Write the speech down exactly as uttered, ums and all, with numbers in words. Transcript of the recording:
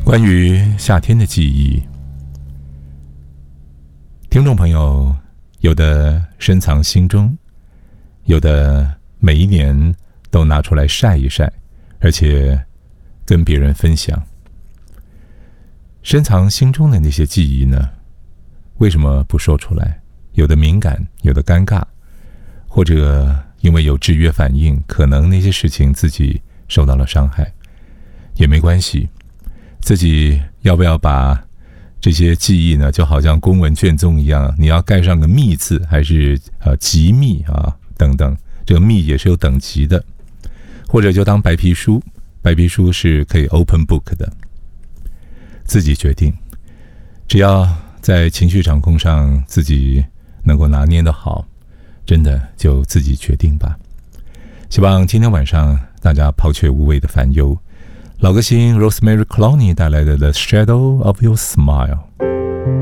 关于夏天的记忆，听众朋友有的深藏心中，有的每一年都拿出来晒一晒，而且跟别人分享。深藏心中的那些记忆呢，为什么不说出来？有的敏感，有的尴尬，或者因为有制约反应，可能那些事情自己受到了伤害，也没关系。自己要不要把这些记忆呢，就好像公文卷宗一样，你要盖上个密字，还是呃极密啊等等，这个密也是有等级的，或者就当白皮书，白皮书是可以 open book 的，自己决定。只要在情绪掌控上自己能够拿捏得好，真的就自己决定吧。希望今天晚上大家抛却无谓的烦忧。老歌星 Rosemary Clooney 带来的 The Shadow of Your Smile。